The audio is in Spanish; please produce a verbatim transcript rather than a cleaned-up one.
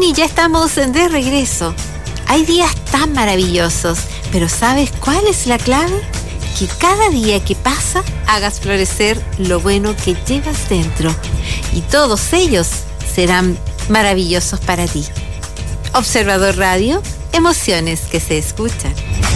Bien, y ya estamos de regreso. Hay días tan maravillosos, pero ¿sabes cuál es la clave? Que cada día que pasa hagas florecer lo bueno que llevas dentro, y todos ellos serán maravillosos para ti. Observador Radio, emociones que se escuchan.